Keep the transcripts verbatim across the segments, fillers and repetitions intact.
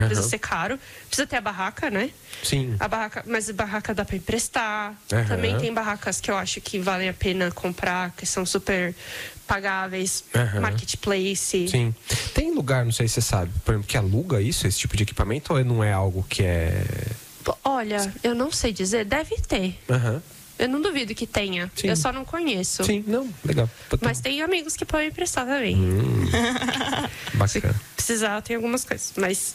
Precisa ser caro. Precisa ter a barraca, né? Sim. A barraca, mas a barraca dá para emprestar. Uhum. Também tem barracas que eu acho que valem a pena comprar, que são super pagáveis. Uhum. Marketplace. Sim. Tem lugar, não sei se você sabe, por exemplo, que aluga isso, esse tipo de equipamento, ou não é algo que é... Olha, eu não sei dizer. Deve ter. Uhum. Eu não duvido que tenha. Sim. Eu só não conheço. Sim, não, legal. Mas tem amigos que podem emprestar também. Hum, bacana. Se precisar, tem algumas coisas. Mas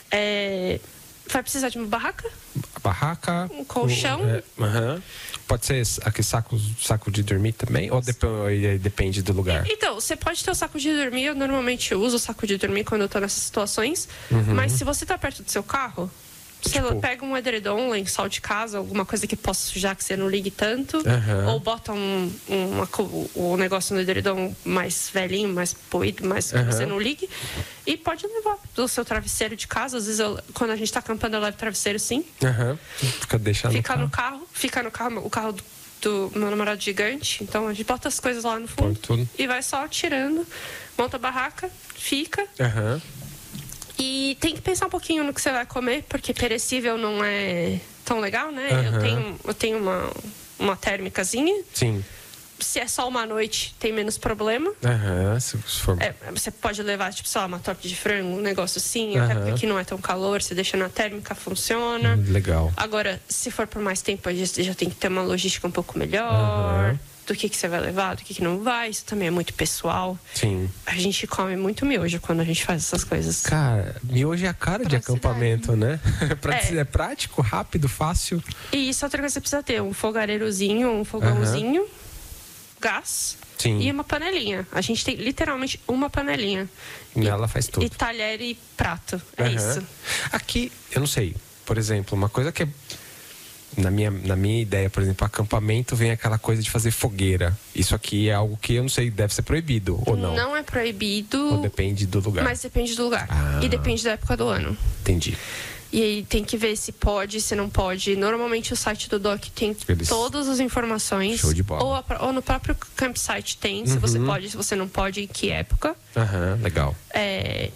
é, vai precisar de uma barraca? Barraca. Um colchão. O, é, uhum. Pode ser aquele saco, saco de dormir também? Ou dep depende do lugar? Então, você pode ter o saco de dormir. Eu normalmente uso o saco de dormir quando eu tô nessas situações. Uhum. Mas se você tá perto do seu carro... Você Tipo... pega um edredom, um lençol de casa, alguma coisa que possa sujar, que você não ligue tanto. Uhum. Ou bota um, uma, um negócio no edredom mais velhinho, mais poído, mais que uhum. você não ligue. E pode levar do seu travesseiro de casa. Às vezes, eu, quando a gente tá acampando, eu levo travesseiro, sim. Uhum. Fica deixando Fica no no carro. carro. Fica no carro, o carro do, do meu namorado gigante. Então, a gente bota as coisas lá no fundo. Tudo. E vai só tirando. Monta a barraca, fica... Aham. Uhum. E tem que pensar um pouquinho no que você vai comer, porque perecível não é tão legal, né? Uhum. Eu tenho, eu tenho uma, uma térmicazinha. Sim. Se é só uma noite, tem menos problema. Aham, uhum. se for... é, você pode levar, tipo, sei lá, uma torta de frango, um negócio assim. Uhum. Até porque aqui não é tão calor, você deixa na térmica, funciona. Legal. Agora, se for por mais tempo, a gente já tem que ter uma logística um pouco melhor. Uhum. Do que, que você vai levar, do que, que não vai. Isso também é muito pessoal. Sim. A gente come muito miojo quando a gente faz essas coisas. Cara, miojo é a cara de acampamento, né? É. é prático, rápido, fácil. E isso é outra coisa que você precisa ter. Um fogareirozinho, um fogãozinho, uhum. gás Sim. e uma panelinha. A gente tem literalmente uma panelinha. E ela faz tudo. E talher e prato. É uhum. isso. Aqui, eu não sei. Por exemplo, uma coisa que é... Na minha, na minha ideia, por exemplo, acampamento vem aquela coisa de fazer fogueira. Isso aqui é algo que eu não sei, deve ser proibido ou não? Não é proibido. Ou depende do lugar? Mas depende do lugar. Ah, e depende da época do ano. Entendi. E aí tem que ver se pode, se não pode. Normalmente o site do Doc tem Eles... todas as informações. Show de bola. Ou, a, ou no próprio campsite tem, se uhum. você pode, se você não pode, em que época. Aham, uhum, legal. É,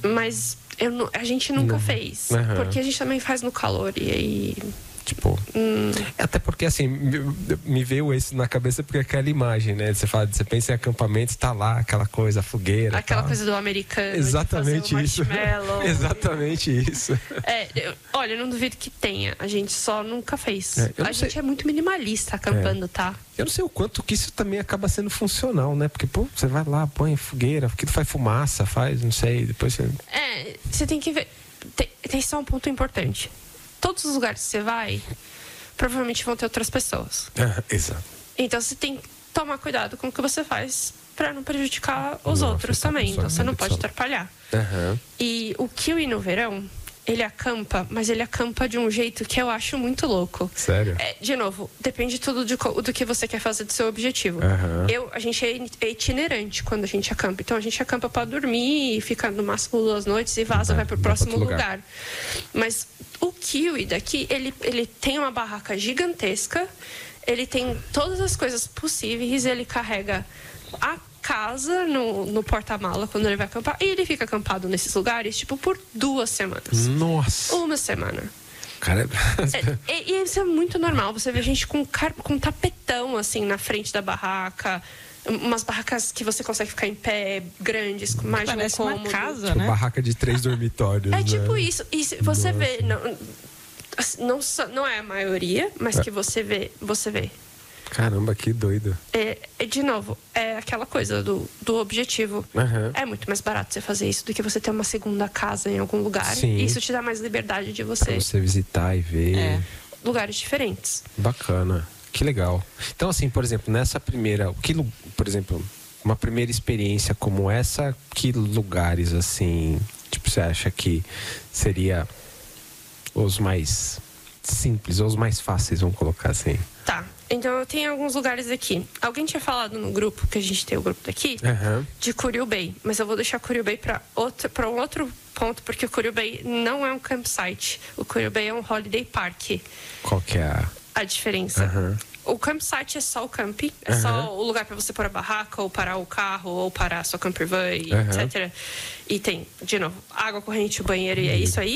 mas eu, a gente nunca uhum. fez. Uhum. Porque a gente também faz no calor. E aí... Tipo, hum. até porque assim, me, me veio isso na cabeça porque aquela imagem, né? Você fala, você pensa em acampamento, tá lá aquela coisa, a fogueira. Aquela tal. coisa do americano. Exatamente um isso. Exatamente isso. É, eu, olha, eu não duvido que tenha. A gente só nunca fez. É, a gente é muito minimalista acampando, é. tá? Eu não sei o quanto que isso também acaba sendo funcional, né? Porque, pô, você vai lá, põe fogueira, porque faz fumaça, faz, não sei, depois você... É, você tem que ver. Tem, tem só um ponto importante. Todos os lugares que você vai, provavelmente vão ter outras pessoas. Ah, exato. Então você tem que tomar cuidado com o que você faz para não prejudicar os não, outros também. Então você não pode atrapalhar. Uhum. E o Kiwi no verão, ele acampa, mas ele acampa de um jeito que eu acho muito louco. Sério? É, de novo, depende tudo de, do que você quer fazer do seu objetivo. Uhum. Eu, a gente é itinerante quando a gente acampa. Então a gente acampa para dormir, fica no máximo duas noites e vaza, vai, vai pro próximo lugar. lugar. Mas o Kiwi daqui, ele, ele tem uma barraca gigantesca, ele tem todas as coisas possíveis, ele carrega a casa no, no porta-mala quando ele vai acampar, e ele fica acampado nesses lugares, tipo, por duas semanas. Nossa! Uma semana. Cara... é, e, e isso é muito normal, você vê gente com, com um tapetão, assim, na frente da barraca, umas barracas que você consegue ficar em pé, grandes, com mais Parece de um cômodo. Uma casa, tipo, né? barraca de três dormitórios. É né? tipo isso. E você Nossa. vê, não, não, não é a maioria, mas é. que você vê, você vê. Caramba, que doido. É, é, de novo, é aquela coisa do, do objetivo. Uhum. É muito mais barato você fazer isso do que você ter uma segunda casa em algum lugar. Sim. Isso te dá mais liberdade de você... Pra você visitar e ver. É. Lugares diferentes. Bacana. Que legal. Então, assim, por exemplo, nessa primeira... Que, por exemplo, uma primeira experiência como essa, que lugares, assim, tipo, você acha que seria os mais simples, ou os mais fáceis, vamos colocar assim? Tá. Então, eu tenho alguns lugares aqui. Alguém tinha falado no grupo, que a gente tem o grupo daqui, uhum. de Curiú Bay. Mas eu vou deixar Curiú Bay para outro, para um outro ponto, porque o Curiú Bay não é um campsite. O Curiú Bay é um holiday park. Qual que é a... A diferença. Uhum. O campsite é só o camping, é uhum. só o lugar para você pôr a barraca, ou parar o carro, ou parar a sua camper van, e uhum. etcétera. E tem, de novo, água corrente, o banheiro, e é isso aí.